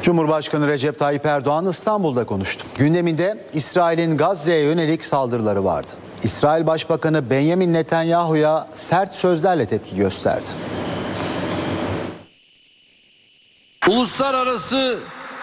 Cumhurbaşkanı Recep Tayyip Erdoğan İstanbul'da konuştu. Gündeminde İsrail'in Gazze'ye yönelik saldırıları vardı. İsrail Başbakanı Benjamin Netanyahu'ya sert sözlerle tepki gösterdi. Uluslararası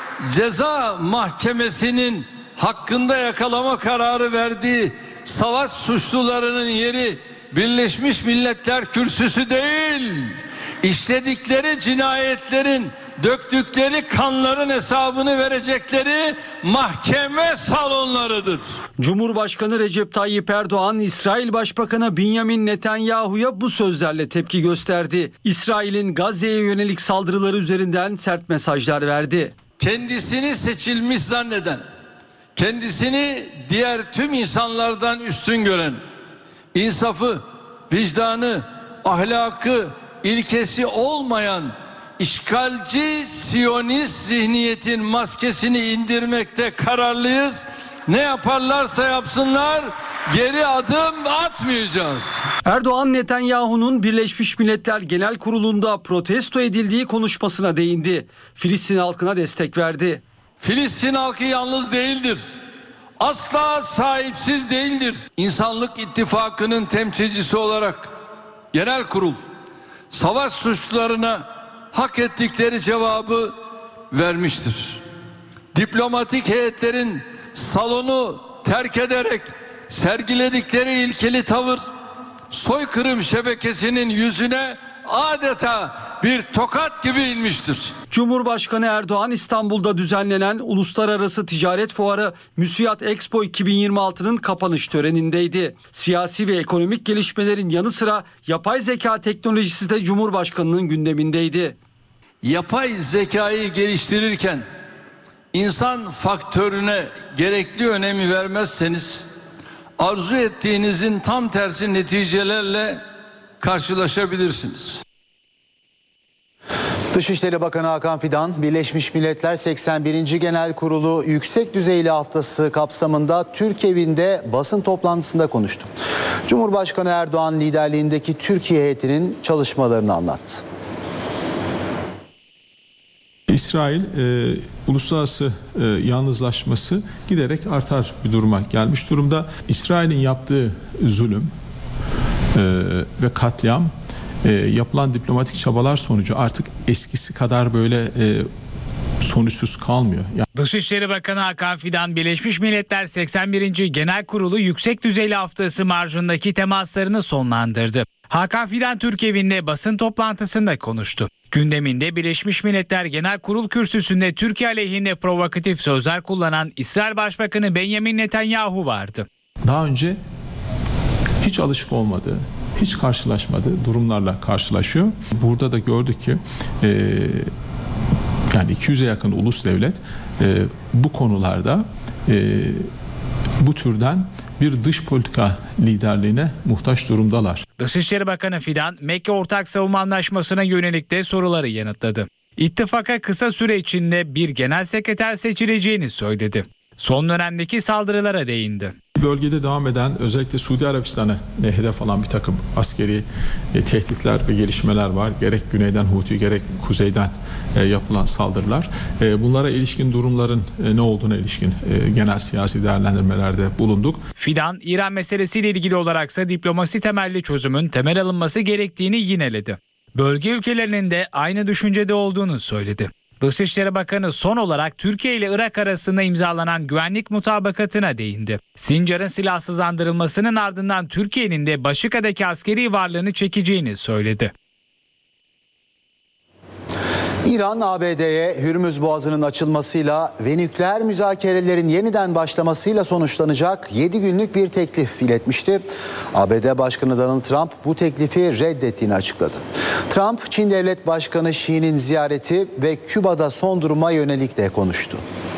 Ceza Mahkemesi'nin hakkında yakalama kararı verdiği savaş suçlularının yeri Birleşmiş Milletler Kürsüsü değil, işledikleri cinayetlerin, döktükleri kanların hesabını verecekleri mahkeme salonlarıdır. Cumhurbaşkanı Recep Tayyip Erdoğan, İsrail Başbakanı Benjamin Netanyahu'ya bu sözlerle tepki gösterdi. İsrail'in Gazze'ye yönelik saldırıları üzerinden sert mesajlar verdi. Kendisini seçilmiş zanneden, kendisini diğer tüm insanlardan üstün gören, insafı, vicdanı, ahlakı, ilkesi olmayan işgalci Siyonist zihniyetin maskesini indirmekte kararlıyız. Ne yaparlarsa yapsınlar geri adım atmayacağız. Erdoğan, Netanyahu'nun Birleşmiş Milletler Genel Kurulu'nda protesto edildiği konuşmasına değindi. Filistin halkına destek verdi. Filistin halkı yalnız değildir. Asla sahipsiz değildir. İnsanlık İttifakı'nın temsilcisi olarak Genel Kurul savaş suçlularına hak ettikleri cevabı vermiştir. Diplomatik heyetlerin salonu terk ederek sergiledikleri ilkeli tavır soykırım şebekesinin yüzüne adeta bir tokat gibi inmiştir. Cumhurbaşkanı Erdoğan, İstanbul'da düzenlenen Uluslararası Ticaret Fuarı MÜSİAD Expo 2026'nın kapanış törenindeydi. Siyasi ve ekonomik gelişmelerin yanı sıra yapay zeka teknolojisi de Cumhurbaşkanı'nın gündemindeydi. Yapay zekayı geliştirirken insan faktörüne gerekli önemi vermezseniz arzu ettiğinizin tam tersi neticelerle karşılaşabilirsiniz. Dışişleri Bakanı Hakan Fidan, Birleşmiş Milletler 81. Genel Kurulu Yüksek Düzeyli Haftası kapsamında Türk Evi'nde basın toplantısında konuştu. Cumhurbaşkanı Erdoğan liderliğindeki Türkiye heyetinin çalışmalarını anlattı. İsrail uluslararası yalnızlaşması giderek artar bir duruma gelmiş durumda. İsrail'in yaptığı zulüm ve katliam yapılan diplomatik çabalar sonucu artık eskisi kadar böyle sonuçsuz kalmıyor. Dışişleri Bakanı Hakan Fidan, Birleşmiş Milletler 81. Genel Kurulu Yüksek Düzeyli Haftası marjındaki temaslarını sonlandırdı. Hakan Fidan Türk Evi'nde basın toplantısında konuştu. Gündeminde Birleşmiş Milletler Genel Kurul Kürsüsü'nde Türkiye aleyhinde provokatif sözler kullanan İsrail Başbakanı Benjamin Netanyahu vardı. Daha önce hiç alışık olmadığı, hiç karşılaşmadığı durumlarla karşılaşıyor. Burada da gördük ki yani 200'e yakın ulus devlet bu konularda bu türden bir dış politika liderliğine muhtaç durumdalar. Dışişleri Bakanı Fidan, Mekke Ortak Savunma Anlaşması'na yönelik de soruları yanıtladı. İttifaka kısa süre içinde bir genel sekreter seçileceğini söyledi. Son dönemdeki saldırılara değindi. Bölgede devam eden özellikle Suudi Arabistan'ı hedef alan bir takım askeri tehditler ve gelişmeler var. Gerek güneyden Huti gerek kuzeyden yapılan saldırılar. Bunlara ilişkin durumların ne olduğuna ilişkin genel siyasi değerlendirmelerde bulunduk. Fidan, İran meselesiyle ilgili olaraksa diplomasi temelli çözümün temel alınması gerektiğini yineledi. Bölge ülkelerinin de aynı düşüncede olduğunu söyledi. Dışişleri Bakanı son olarak Türkiye ile Irak arasında imzalanan güvenlik mutabakatına değindi. Sincar'ın silahsızlandırılmasının ardından Türkiye'nin de Başika'daki askeri varlığını çekeceğini söyledi. İran, ABD'ye Hürmüz Boğazı'nın açılmasıyla ve nükleer müzakerelerin yeniden başlamasıyla sonuçlanacak 7 günlük bir teklif iletmişti. ABD Başkanı Donald Trump bu teklifi reddettiğini açıkladı. Trump, Çin Devlet Başkanı Xi'nin ziyareti ve Küba'da son duruma yönelik de konuştu.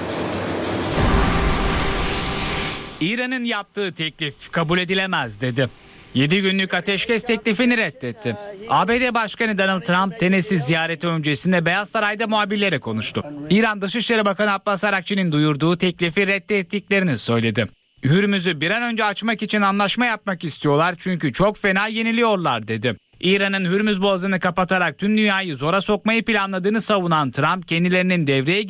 İran'ın yaptığı teklif kabul edilemez dedi. 7 günlük ateşkes teklifini reddetti. ABD Başkanı Donald Trump, Tennessee ziyareti öncesinde Beyaz Saray'da muhabirlere konuştu. İran Dışişleri Bakanı Abbas Araghchi'nin duyurduğu teklifi reddettiklerini söyledi. Hürmüz'ü bir an önce açmak için anlaşma yapmak istiyorlar çünkü çok fena yeniliyorlar dedi. İran'ın Hürmüz Boğazı'nı kapatarak tüm dünyayı zora sokmayı planladığını savunan Trump, kendilerinin devreye